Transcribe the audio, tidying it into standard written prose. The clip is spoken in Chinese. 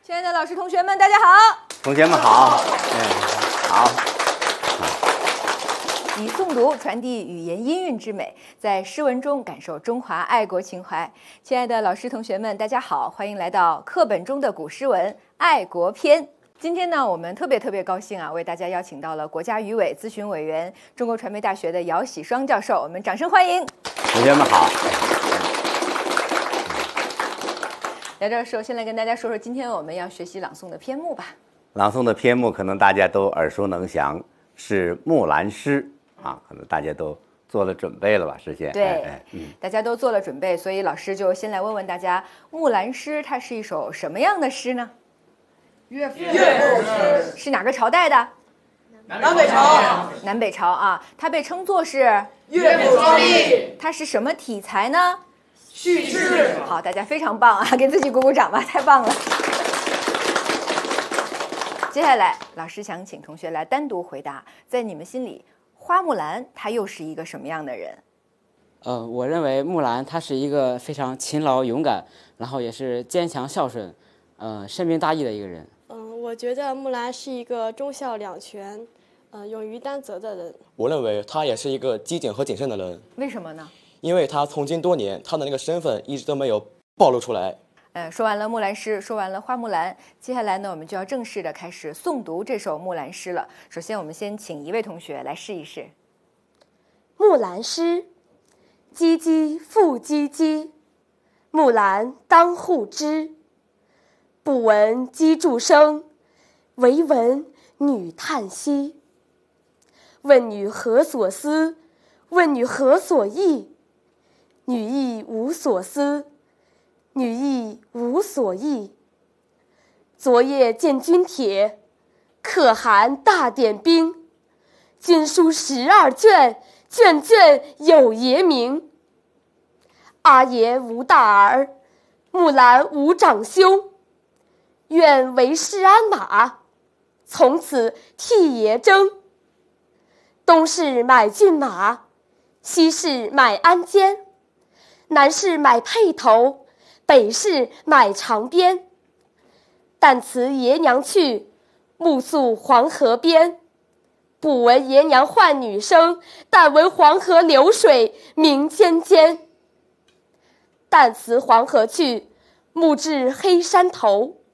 亲爱的老师、同学们，大家好！ 同学们好，好。 以诵读传递语言音韵之美，在诗文中感受中华爱国情怀。亲爱的老师、同学们，大家好，欢迎来到课本中的古诗文《爱国篇》。今天呢，我们特别高兴啊，为大家邀请到了国家语委咨询委员、中国传媒大学的姚喜双教授，我们掌声欢迎。 同学们好。 姚教授，先来跟大家说说今天我们要学习朗诵的篇目吧。 朗诵的篇目可能大家都耳熟能详，是《木兰诗》啊，可能大家都做了准备了吧？事先对，大家都做了准备，所以老师就先来问问大家，《木兰诗》它是一首什么样的诗呢？ 乐府诗。 是哪个朝代的？ 南北朝。 南北朝啊，它被称作是乐府双璧。 它是什么题材呢？ 叙事。 好，大家非常棒啊，给自己鼓鼓掌吧，太棒了。接下来，老师想请同学来单独回答，在你们心里，花木兰她又是一个什么样的人？ 我认为木兰她是一个非常勤劳勇敢，然后也是坚强孝顺，深明大义的一个人。 我觉得木兰是一个忠孝两全，勇于担责的人。 我认为她也是一个机警和谨慎的人。 为什么呢？ 因为她从军多年，她的那个身份一直都没有暴露出来。 说完了木兰诗，说完了花木兰，接下来呢，我们就要正式的开始诵读这首木兰诗了。首先，我们先请一位同学来试一试。 木兰诗，唧唧复唧唧，木兰当户织。不闻机杼声，惟闻女叹息。问女何所思？问女何所忆？女亦无所思，女亦无所忆。昨夜见军帖，可汗大点兵。军书12卷，卷卷有爷名。阿爷无大儿，木兰无长兄。愿为市鞍马，从此替爷征。东市买骏马，西市买鞍鞯。南市买辔头，北市买长鞭。但辞爷娘去，暮宿黄河边。不闻爷娘唤女声，但闻黄河流水鸣溅溅。但辞黄河去，暮至黑山头。